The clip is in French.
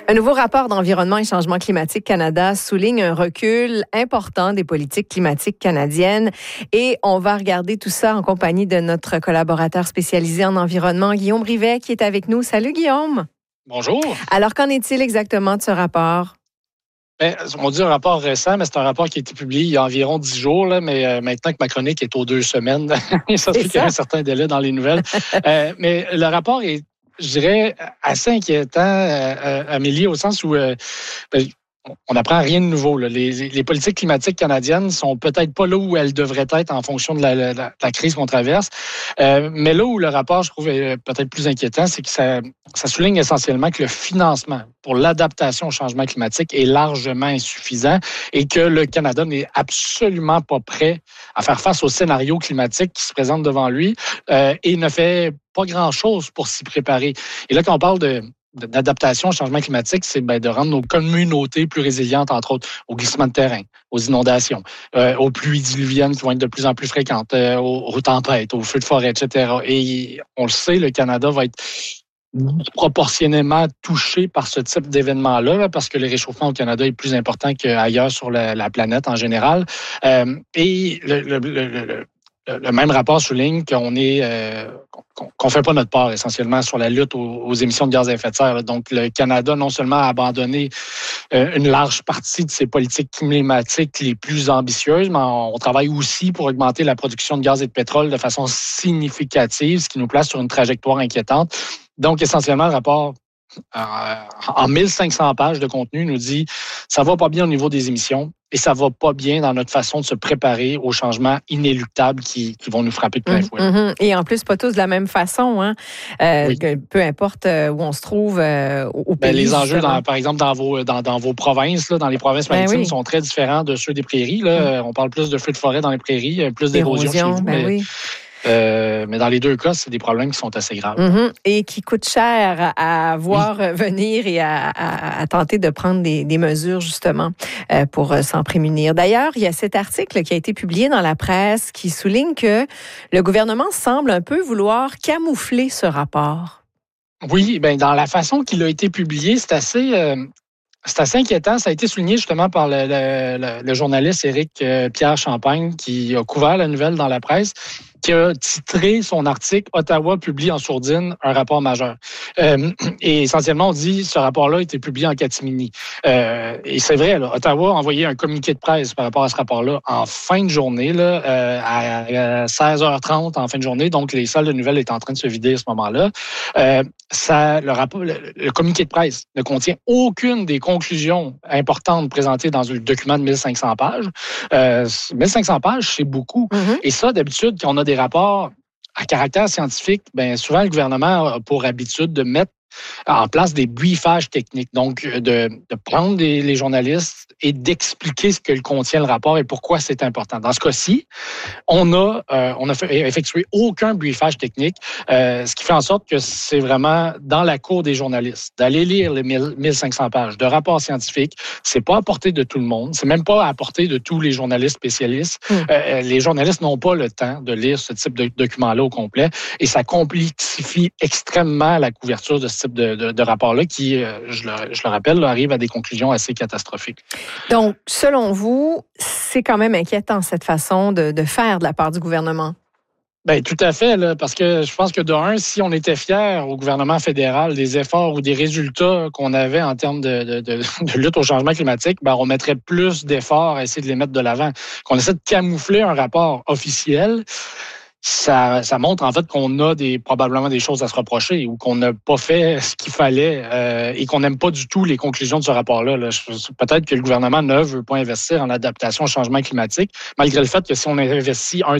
Un nouveau rapport d'Environnement et Changement climatique Canada souligne un recul important des politiques climatiques canadiennes et on va regarder tout ça en compagnie de notre collaborateur spécialisé en environnement, Guillaume Rivet, qui est avec nous. Salut Guillaume. Bonjour. Alors, qu'en est-il exactement de ce rapport? On dit un rapport récent, mais c'est un rapport qui a été publié il y a environ 10 jours. Là, mais maintenant que ma chronique est aux 2 semaines, ça fait qu'il y a un certain délai dans les nouvelles. Mais le rapport est, je dirais, assez inquiétant, Amélie, au sens où on n'apprend rien de nouveau. Là. Les politiques climatiques canadiennes sont peut-être pas là où elles devraient être en fonction de la crise qu'on traverse. Mais là où le rapport, je trouve, est peut-être plus inquiétant, c'est que ça souligne essentiellement que le financement pour l'adaptation au changement climatique est largement insuffisant et que le Canada n'est absolument pas prêt à faire face au scénario climatique qui se présente devant lui et ne fait pas grand-chose pour s'y préparer. Et là, quand on parle d'adaptation au changement climatique, c'est de rendre nos communautés plus résilientes, entre autres, au glissement de terrain, aux inondations, aux pluies diluviennes qui vont être de plus en plus fréquentes, aux tempêtes, aux feux de forêt, etc. Et on le sait, le Canada va être proportionnellement touché par ce type d'événement-là, parce que le réchauffement au Canada est plus important qu'ailleurs sur la planète en général. Et le même rapport souligne qu'on qu'on fait pas notre part essentiellement sur la lutte aux émissions de gaz à effet de serre. Donc, le Canada non seulement a abandonné une large partie de ses politiques climatiques les plus ambitieuses, mais on travaille aussi pour augmenter la production de gaz et de pétrole de façon significative, ce qui nous place sur une trajectoire inquiétante. Donc, essentiellement, le rapport en 1500 pages de contenu nous dit ça va pas bien au niveau des émissions et ça va pas bien dans notre façon de se préparer aux changements inéluctables qui vont nous frapper de plein fouet. Et en plus, pas tous de la même façon. Hein? Oui. Peu importe où on se trouve au pays. Les enjeux, par exemple, dans vos provinces, là, dans les provinces maritimes, sont très différents de ceux des prairies. Là. On parle plus de feux de forêt dans les prairies, plus d'érosion chez vous. Mais dans les deux cas, c'est des problèmes qui sont assez graves. Et qui coûtent cher à voir venir et à tenter de prendre des mesures, justement, pour s'en prémunir. D'ailleurs, il y a cet article qui a été publié dans la presse qui souligne que le gouvernement semble un peu vouloir camoufler ce rapport. Oui, dans la façon qu'il a été publié, c'est assez inquiétant. Ça a été souligné justement par le journaliste Éric Pierre Champagne qui a couvert la nouvelle dans la presse, qui a titré son article « Ottawa publie en sourdine un rapport majeur ». Et essentiellement, on dit ce rapport-là a été publié en catimini. Et c'est vrai, là, Ottawa a envoyé un communiqué de presse par rapport à ce rapport-là en fin de journée, là, à 16h30 en fin de journée. Donc, les salles de nouvelles étaient en train de se vider à ce moment-là. Le communiqué de presse ne contient aucune des conclusions importantes présentées dans le document de 1500 pages. 1500 pages, c'est beaucoup. Et ça, d'habitude, quand on a des rapports à caractère scientifique, souvent le gouvernement a pour habitude de mettre en place des briefages techniques, donc de prendre les journalistes et d'expliquer ce que contient le rapport et pourquoi c'est important. Dans ce cas-ci, on n'a effectué aucun briefage technique, ce qui fait en sorte que c'est vraiment dans la cour des journalistes d'aller lire les 1500 pages de rapports scientifiques. C'est pas à portée de tout le monde, c'est même pas à portée de tous les journalistes spécialistes. Les journalistes n'ont pas le temps de lire ce type de document-là au complet et ça complexifie extrêmement la couverture de ce type de rapport-là qui, je le rappelle, arrive à des conclusions assez catastrophiques. Donc, selon vous, c'est quand même inquiétant cette façon de faire de la part du gouvernement? Tout à fait, là, parce que je pense que si on était fiers au gouvernement fédéral des efforts ou des résultats qu'on avait en termes de lutte au changement climatique, on mettrait plus d'efforts à essayer de les mettre de l'avant. Qu'on essaie de camoufler un rapport officiel, ça montre en fait qu'on a probablement des choses à se reprocher ou qu'on n'a pas fait ce qu'il fallait et qu'on n'aime pas du tout les conclusions de ce rapport-là. Peut-être que le gouvernement ne veut pas investir en adaptation au changement climatique, malgré le fait que si on investit